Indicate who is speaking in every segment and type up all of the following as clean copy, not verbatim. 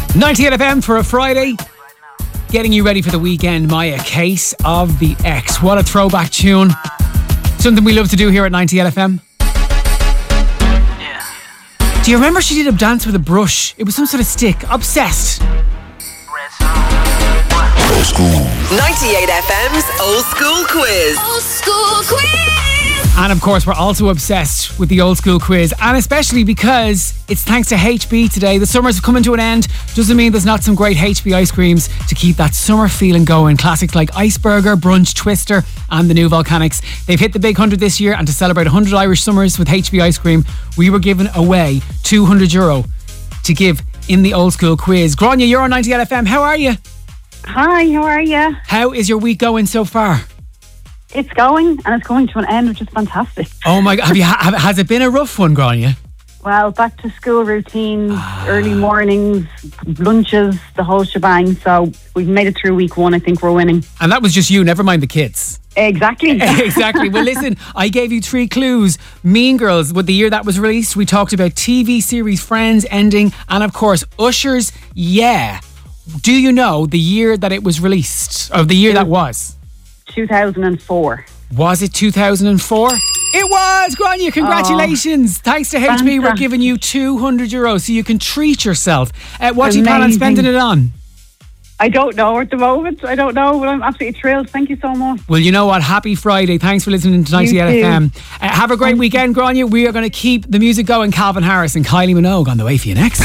Speaker 1: 98 FM for a Friday. Getting you ready for the weekend, Maya. Case of the X. What a throwback tune. Something we love to do here at 98 FM. Do you remember she did a dance with a brush? It was some sort of stick. Obsessed.
Speaker 2: Old school.
Speaker 3: 98 FM's Old School Quiz. Old School Quiz.
Speaker 1: And of course, we're also obsessed with the Old School Quiz. And especially because it's thanks to HB today. The summer's coming to an end. Doesn't mean there's not some great HB ice creams to keep that summer feeling going. Classics like Iceberger, Brunch, Twister and the new Volcanics. They've hit the big 100 this year, and to celebrate 100 Irish summers with HB ice cream, we were giving away €200 to give in the Old School Quiz. Grania, you're on 98 FM. How are you?
Speaker 4: Hi, how are you?
Speaker 1: How is your week going so far?
Speaker 4: It's going, and it's going to an end, which is fantastic.
Speaker 1: Oh my God, has it been a rough one, Grania?
Speaker 4: Well, back to school routines, early mornings, lunches, the whole shebang. So we've made it through week one. I think we're winning.
Speaker 1: And that was just you, never mind the kids.
Speaker 4: Exactly.
Speaker 1: Exactly. Well, listen, I gave you 3 clues. Mean Girls, with the year that was released. We talked about TV series Friends ending, and of course, Usher's Yeah. Do you know the year that it was released? Or the year that was?
Speaker 4: 2004.
Speaker 1: Was it 2004? It was, Grania. Congratulations. Thanks to HB,
Speaker 4: fantastic.
Speaker 1: we're giving you €200 so you can treat yourself. What do you plan on spending it on?
Speaker 4: I don't know at the moment. I don't know, but I'm absolutely thrilled. Thank you so much.
Speaker 1: Well, you know what? Happy Friday. Thanks for listening to 98 FM. Have a great weekend, Grania. We are going to keep the music going. Calvin Harris and Kylie Minogue on the way for you next.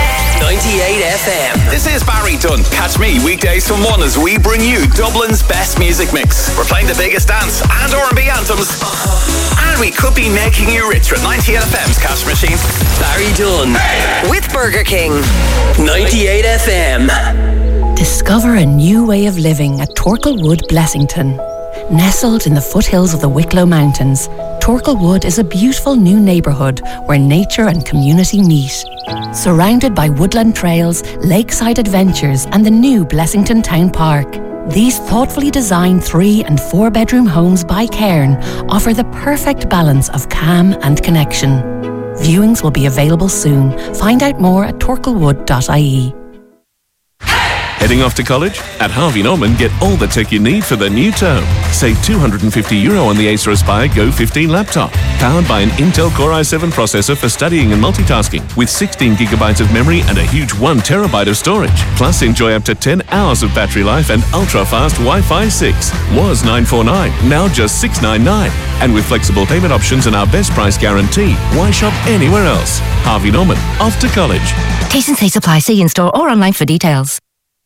Speaker 3: 98 FM.
Speaker 5: This is Barry Dunn. Catch me weekdays from 1 as we bring you Dublin's best music mix. We're playing the biggest dance and R&B anthems. And we could be making you richer at 98 FM's cash machine.
Speaker 3: Barry Dunn. With Burger King. 98 FM.
Speaker 6: Discover a new way of living at Torklewood, Blessington. Nestled in the foothills of the Wicklow Mountains, Torklewood is a beautiful new neighbourhood where nature and community meet. Surrounded by woodland trails, lakeside adventures and the new Blessington Town Park, these thoughtfully designed 3- and 4-bedroom homes by Cairn offer the perfect balance of calm and connection. Viewings will be available soon. Find out more at torklewood.ie.
Speaker 7: Heading off to college? At Harvey Norman, get all the tech you need for the new term. Save €250 on the Acer Aspire Go 15 laptop. Powered by an Intel Core i7 processor for studying and multitasking, with 16GB of memory and a huge 1TB of storage. Plus, enjoy up to 10 hours of battery life and ultra-fast Wi-Fi 6. Was $949, now just $699. And with flexible payment options and our best price guarantee, why shop anywhere else? Harvey Norman, off to college.
Speaker 6: T&C supply. See in-store or online for details.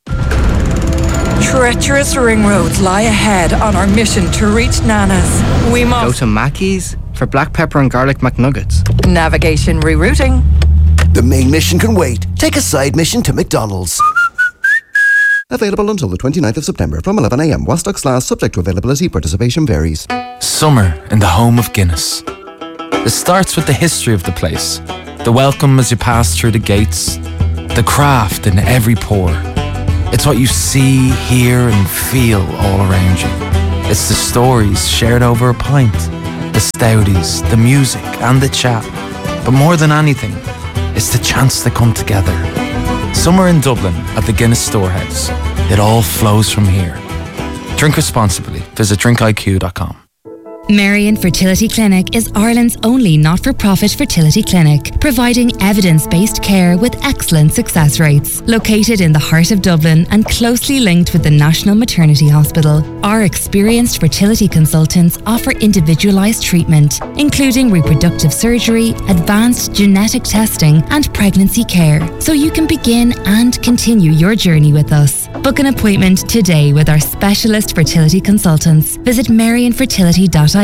Speaker 8: Treacherous ring roads lie ahead on our mission to reach Nana's. We must
Speaker 9: go to Mackey's for black pepper and garlic McNuggets.
Speaker 8: Navigation rerouting.
Speaker 2: The main mission can wait. Take a side mission to McDonald's. Available until the 29th of September from 11 a.m. while stocks last, subject to availability. Participation varies.
Speaker 10: Summer in the home of Guinness. It starts with the history of the place. The welcome as you pass through the gates. The craft in every pour. It's what you see, hear and feel all around you. It's the stories shared over a pint, the stouties, the music and the chat. But more than anything, it's the chance to come together. Summer in Dublin at the Guinness Storehouse. It all flows from here. Drink responsibly. Visit drinkiq.com.
Speaker 11: Marion Fertility Clinic is Ireland's only not-for-profit fertility clinic, providing evidence-based care with excellent success rates. Located in the heart of Dublin and closely linked with the National Maternity Hospital, our experienced fertility consultants offer individualised treatment, including reproductive surgery, advanced genetic testing and pregnancy care, so you can begin and continue your journey with us. Book an appointment today with our specialist fertility consultants. Visit marionfertility.ie.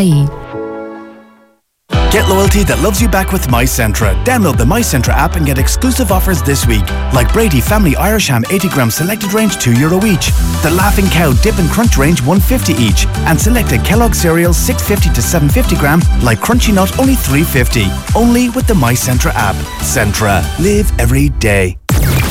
Speaker 12: Get loyalty that loves you back with MyCentra. Download the MyCentra app and get exclusive offers this week, like Brady Family Irish Ham 80g selected range €2 each, the Laughing Cow Dip and Crunch range $1.50 each, and selected Kellogg cereals 650 to 750g like Crunchy Nut only $3.50. Only with the MyCentra app. Centra. Live every day.